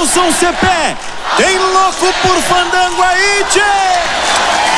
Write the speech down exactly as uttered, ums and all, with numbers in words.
Nelson Cepé. Tem louco por fandango aí, tchê!